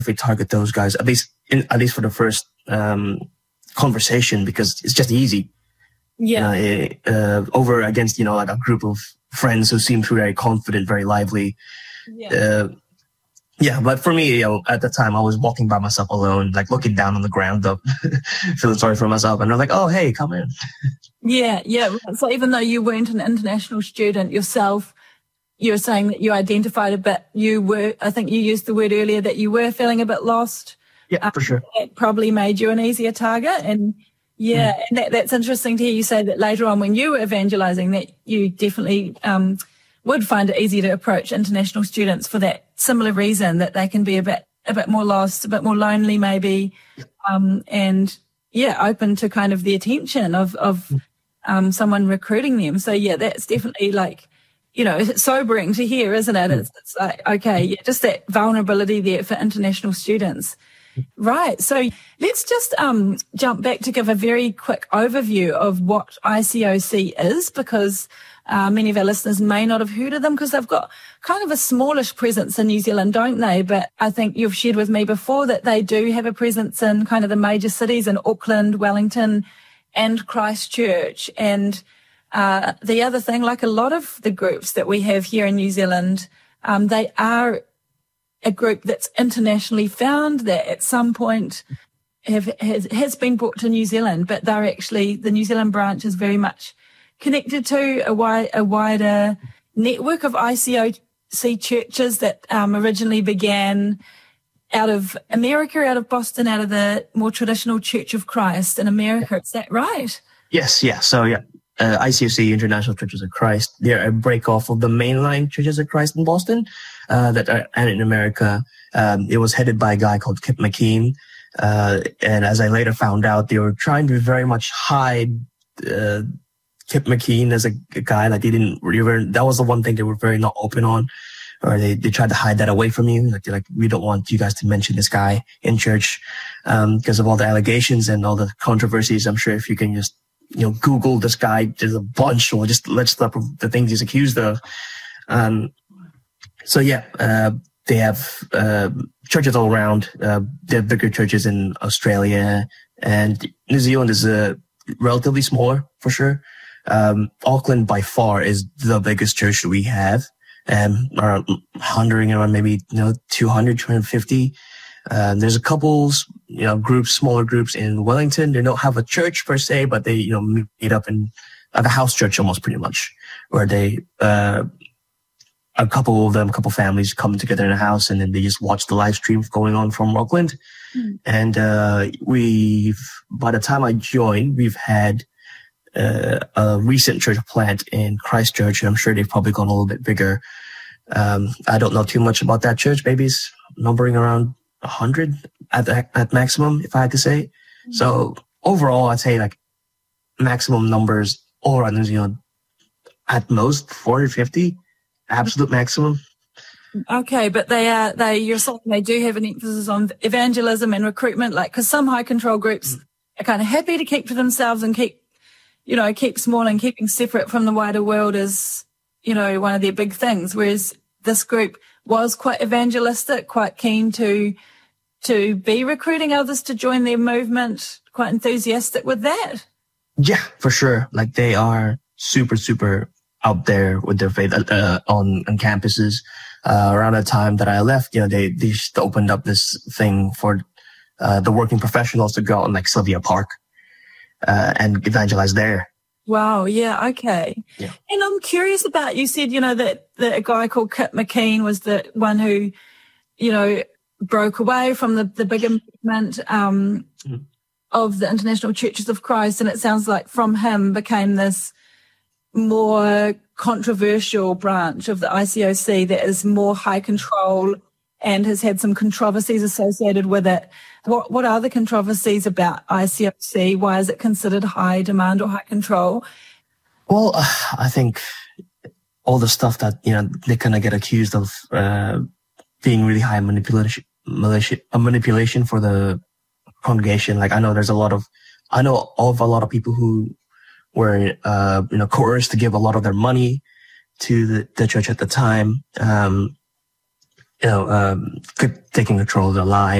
we target those guys, at least for the first conversation, because it's just easy. Yeah. Over against, like a group of friends who seem very confident, very lively. Yeah. But for me, at the time, I was walking by myself alone, like looking down on the ground, up, feeling sorry for myself. And I was like, oh, hey, come in. Yeah. So even though you weren't an international student yourself, you were saying that you identified a bit, I think you used the word earlier, that you were feeling a bit lost. Yeah, for sure. It probably made you an easier target. And and that's interesting to hear you say that later on when you were evangelizing that you definitely would find it easier to approach international students for that similar reason, that they can be a bit more lost, a bit more lonely maybe, and open to kind of the attention of someone recruiting them. So that's definitely like, it's sobering to hear, isn't it? It's like, okay, just that vulnerability there for international students. Right. So let's just jump back to give a very quick overview of what ICOC is, because many of our listeners may not have heard of them because they've got kind of a smallish presence in New Zealand, don't they? But I think you've shared with me before that they do have a presence in kind of the major cities in Auckland, Wellington and Christchurch. And the other thing, like a lot of the groups that we have here in New Zealand, they are a group that's internationally found, that at some point has been brought to New Zealand, but they're actually, the New Zealand branch is very much connected to a wider network of ICOC churches that originally began out of America, out of Boston, out of the more traditional Church of Christ in America. Is that right? Yes, yeah. So ICOC, International Churches of Christ, they're a break off of the mainline Churches of Christ in Boston, that are in America. It was headed by a guy called Kip McKean. And as I later found out, they were trying to very much hide, Kip McKean as a guy. Like that was the one thing they were very not open on, or they tried to hide that away from you. Like they're like, we don't want you guys to mention this guy in church, because of all the allegations and all the controversies. I'm sure if you can just, Google this guy, there's a bunch, or just let's stop the things he's accused of. They have, churches all around. They have bigger churches in Australia, and New Zealand is relatively smaller for sure. Auckland by far is the biggest church that we have, around maybe, 200, 250. There's a couple, smaller groups in Wellington. They don't have a church per se, but they, meet up in like a house church almost pretty much, where they, a couple families come together in a house, and then they just watch the live stream going on from Auckland. And, by the time I joined, we've had, a recent church plant in Christchurch, and I'm sure they've probably gone a little bit bigger. I don't know too much about that church. Maybe it's numbering around 100 at maximum, if I had to say. So overall, I'd say like maximum numbers all around New Zealand, at most 450, absolute maximum. Okay, but you're saying they do have an emphasis on evangelism and recruitment, like, because some high control groups are kind of happy to keep to themselves and keep small, and keeping separate from the wider world is, one of their big things. Whereas this group was quite evangelistic, quite keen to be recruiting others to join their movement, quite enthusiastic with that. Yeah, for sure. Like they are super, super out there with their faith, on campuses. Around the time that I left, they just opened up this thing for, the working professionals to go out in like Sylvia Park, and evangelize there. Wow. Yeah. Okay. Yeah. And I'm curious about, you said, that a guy called Kip McKean was the one who, broke away from the bigger movement, of the International Churches of Christ. And it sounds like from him became this more controversial branch of the ICOC that is more high control and has had some controversies associated with it. What are the controversies about ICOC? Why is it considered high demand or high control? Well, I think all the stuff that, they kind of get accused of, being really high manipulation for the congregation. Like I know of a lot of people who were, coerced to give a lot of their money to the church at the time. taking control of their lives.